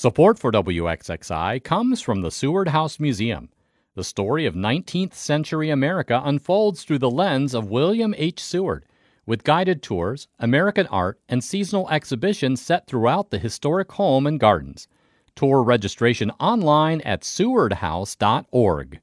Support for WXXI comes from the Seward House Museum. The story of 19th century America unfolds through the lens of William H. Seward, with guided tours, American art, and seasonal exhibitions set throughout the historic home and gardens. Tour registration online at sewardhouse.org.